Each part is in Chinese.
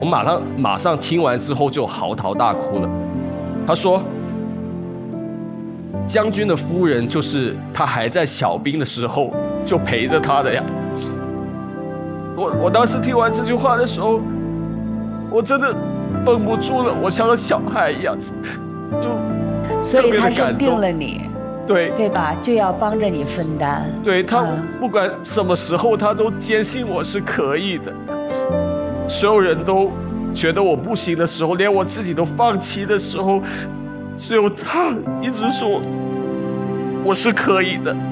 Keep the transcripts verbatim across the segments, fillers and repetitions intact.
我马上马上听完之后就嚎啕大哭了。他说，将军的夫人就是他还在小兵的时候就陪着他的呀。我我当时听完这句话的时候，我真的绷不住了，我像个小孩一样，就所以他认定了你， 对对吧？就要帮着你分担。 对他不管什么时候，他都坚信我是可以的。所有人都觉得我不行的时候，连我自己都放弃的时候，只有他一直说我是可以的。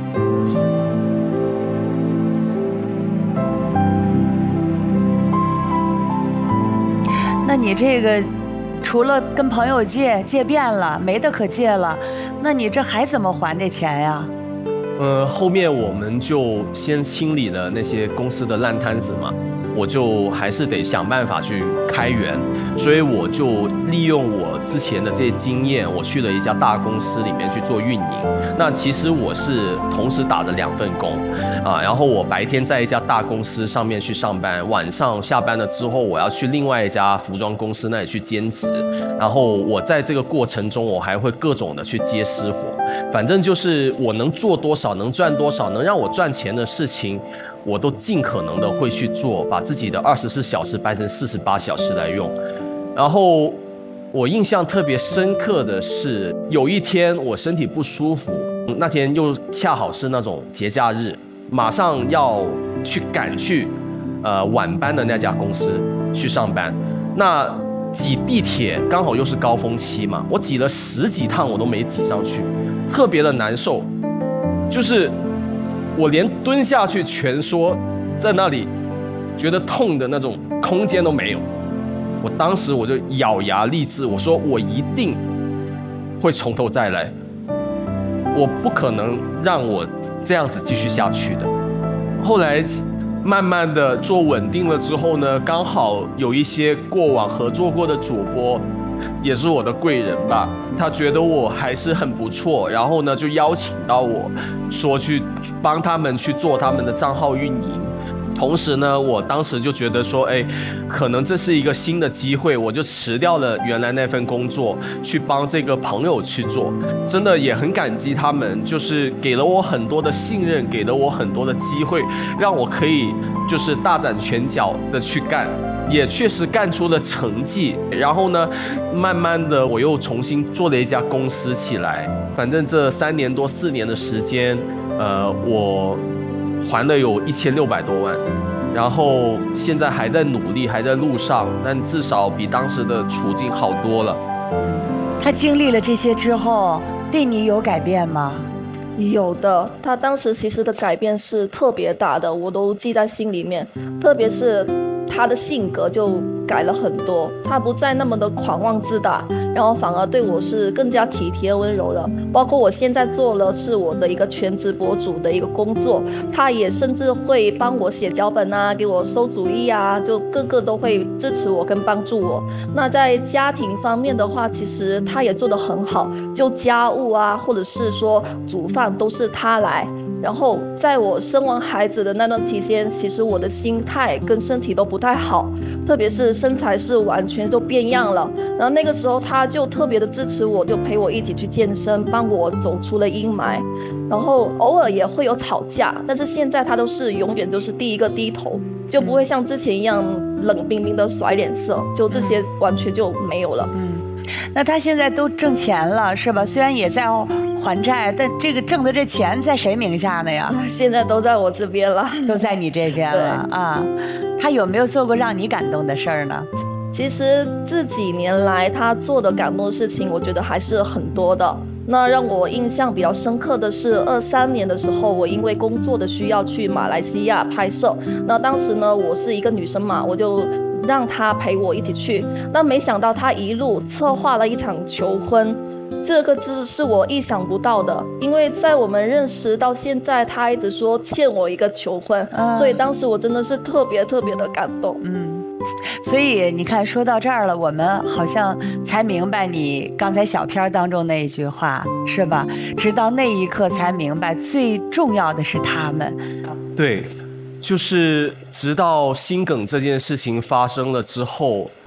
那你这个除了跟朋友借借遍了，没得可借了，那你这还怎么还这钱呀？ 呃，后面我们就先清理了那些公司的烂摊子嘛，我就还是得想办法去开源，所以我就利用我之前的这些经验，我去了一家大公司里面去做运营。那其实我是同时打的两份工啊，然后我白天在一家大公司上面去上班，晚上下班了之后，我要去另外一家服装公司那里去兼职。然后我在这个过程中，我还会各种的去接私活，反正就是我能做多少，能赚多少，能让我赚钱的事情，我都尽可能的会去做，把自己的二十四小时掰成四十八小时来用。然后我印象特别深刻的是，有一天我身体不舒服，那天又恰好是那种节假日，马上要去赶去呃晚班的那家公司去上班。那挤地铁刚好又是高峰期嘛，我挤了十几趟我都没挤上去，特别的难受，就是我连蹲下去蜷缩在那里觉得痛的那种空间都没有。我当时我就咬牙立志，我说我一定会从头再来，我不可能让我这样子继续下去的。后来慢慢的做稳定了之后呢，刚好有一些过往合作过的主播也是我的贵人吧，他觉得我还是很不错，然后呢就邀请到我说去帮他们去做他们的账号运营。同时呢，我当时就觉得说，哎，可能这是一个新的机会，我就辞掉了原来那份工作，去帮这个朋友去做。真的也很感激他们，就是给了我很多的信任，给了我很多的机会，让我可以就是大展拳脚的去干，也确实干出了成绩。然后呢，慢慢的我又重新做了一家公司起来。反正这三年多四年的时间，呃，我还了有一千六百多万，然后现在还在努力，还在路上，但至少比当时的处境好多了。 他经历了这些之后，对你有改变吗？ 有的，他当时其实的改变是特别大的，我都记在心里面。特别是他的性格就改了很多，他不再那么的狂妄自大，然后反而对我是更加体贴温柔了。包括我现在做了是我的一个全职博主的一个工作，他也甚至会帮我写脚本啊，给我馊主意啊，就个个都会支持我跟帮助我。那在家庭方面的话，其实他也做得很好，就家务啊，或者是说煮饭都是他来。然后在我生完孩子的那段期间，其实我的心态跟身体都不太好，特别是身材是完全都变样了。然后那个时候他就特别的支持我，就陪我一起去健身，帮我走出了阴霾。然后偶尔也会有吵架，但是现在他都是永远都是第一个低头，就不会像之前一样冷冰冰的甩脸色，就这些完全就没有了。 嗯，那他现在都挣钱了是吧？虽然也在还债，但这个挣的这钱在谁名下呢呀？ 现在都在我这边了， 都在你这边了啊。他有没有做过让你感动的事儿呢？ 其实这几年来他做的感动的事情，我觉得还是很多的。那让我印象比较深刻的是二三年的时候，我因为工作的需要去马来西亚拍摄。那当时呢，我是一个女生嘛，我就让他陪我一起去。那没想到他一路策划了一场求婚，这个字是我意想不到的，因为在我们认识到现在，他一直说欠我一个求婚，啊、所以当时我真的是特别特别的感动。 嗯。所以你看，说到这儿了，我们好像才明白你刚才小片当中那一句话，是吧？直到那一刻才明白，最重要的是他们。 对，就是直到心梗这件事情发生了之后，